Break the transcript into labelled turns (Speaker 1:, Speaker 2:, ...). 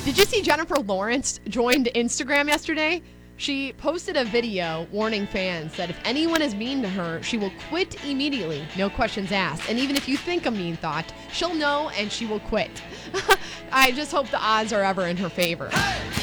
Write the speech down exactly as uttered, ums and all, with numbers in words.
Speaker 1: Did you see Jennifer Lawrence joined Instagram yesterday? She posted a video warning fans that if anyone is mean to her, she will quit immediately, no questions asked. And even if you think a mean thought, she'll know and she will quit. I just hope the odds are ever in her favor.
Speaker 2: Hey!